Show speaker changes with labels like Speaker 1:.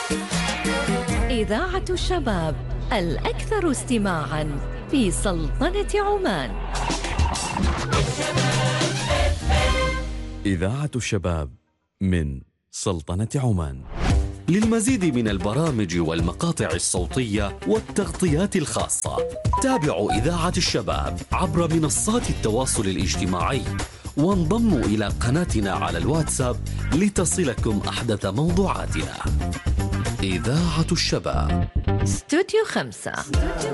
Speaker 1: إذاعة الشباب الأكثر استماعاً في سلطنة عمان.
Speaker 2: إذاعة الشباب من سلطنة عمان.
Speaker 3: للمزيد من البرامج والمقاطع الصوتية والتغطيات الخاصة تابعوا إذاعة الشباب عبر منصات التواصل الاجتماعي، وانضموا إلى قناتنا على الواتساب لتصلكم أحدث موضوعاتنا. إذاعة الشباب،
Speaker 1: استوديو 5.